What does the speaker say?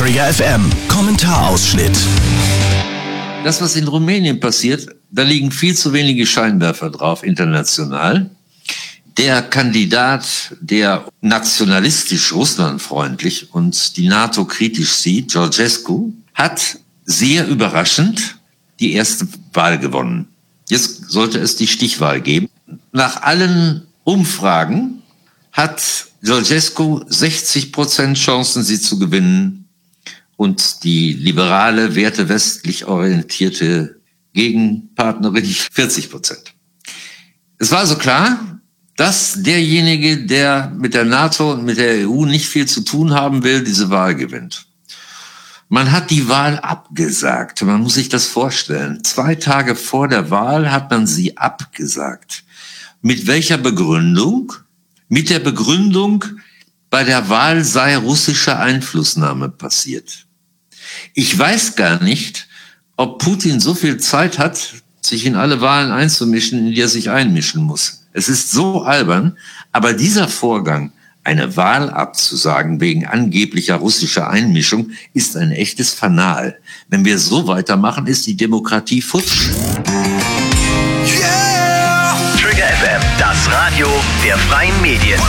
Trigger FM Kommentarausschnitt. Das, was in Rumänien passiert, da liegen viel zu wenige Scheinwerfer drauf international. Der Kandidat, der nationalistisch russlandfreundlich und die NATO kritisch sieht, Georgescu, hat sehr überraschend die erste Wahl gewonnen. Jetzt sollte es die Stichwahl geben. Nach allen Umfragen hat Georgescu 60% Chancen, sie zu gewinnen, und die liberale, wertewestlich orientierte Gegenpartnerin 40%. Es war also klar, dass derjenige, der mit der NATO und mit der EU nicht viel zu tun haben will, diese Wahl gewinnt. Man hat die Wahl abgesagt. Man muss sich das vorstellen. 2 Tage vor der Wahl hat man sie abgesagt. Mit welcher Begründung? Mit der Begründung, bei der Wahl sei russische Einflussnahme passiert. Ich weiß gar nicht, ob Putin so viel Zeit hat, sich in alle Wahlen einzumischen, in die er sich einmischen muss. Es ist so albern, aber dieser Vorgang, eine Wahl abzusagen wegen angeblicher russischer Einmischung, ist ein echtes Fanal. Wenn wir so weitermachen, ist die Demokratie futsch. Yeah! Trigger FM, das Radio der freien Medien.